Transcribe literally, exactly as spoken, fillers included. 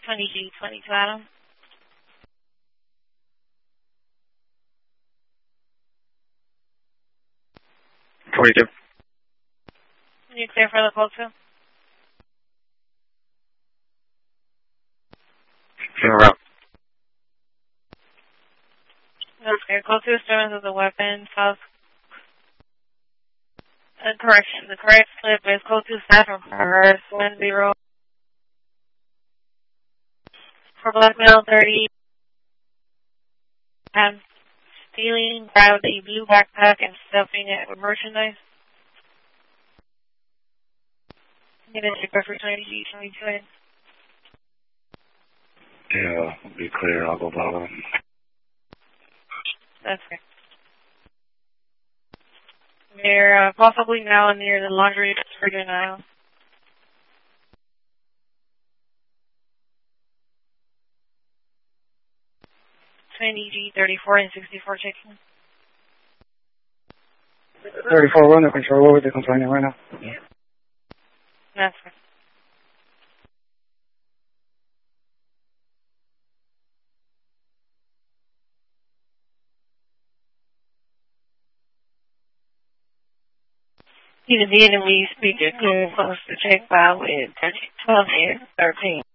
twenty G, twenty-two Adam. twenty-two. You clear for the call two? You're out. Okay, call two disturbance of the weapon, south. Uh, correction, the correct slip is call two staff from reverse one zero. For blackmail thirty. Um, stealing, grabbed a blue backpack and stuffing it with merchandise. Get into for twenty G, twenty-two. Yeah, I'll be clear. I'll go bottom. That's right. They're uh, possibly now near the laundry for denial. twenty G, thirty-four and sixty-four checking. thirty-four, we're under control. What was the complaining right now? Yeah. That's right. He's the enemy speaker close to check file with twelve here, thirteen.